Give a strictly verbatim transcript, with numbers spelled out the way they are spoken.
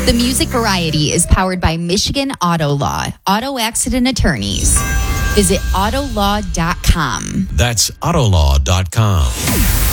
The Music Variety is powered by Michigan Auto Law, auto accident attorneys. Visit autolaw dot com. That's autolaw dot com.